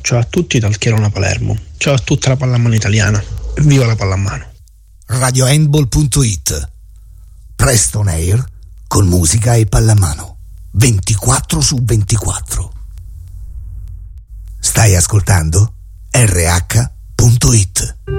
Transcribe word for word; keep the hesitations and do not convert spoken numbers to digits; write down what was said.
Ciao a tutti dal Chierona Palermo. Ciao a tutta la pallamano italiana. Viva la pallamano. radio handball punto it. Presto on air con musica e pallamano. ventiquattro su ventiquattro. Stai ascoltando R H punto it.